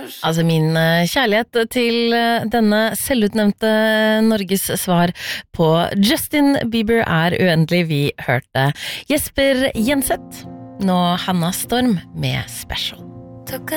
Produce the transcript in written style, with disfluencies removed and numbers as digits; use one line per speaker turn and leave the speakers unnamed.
Altså min kjærlighet til denne selvutnevnte Norges svar på Justin Bieber uendelig. Vi hørte Jesper Jenseth, nå Hanna Storm med Special.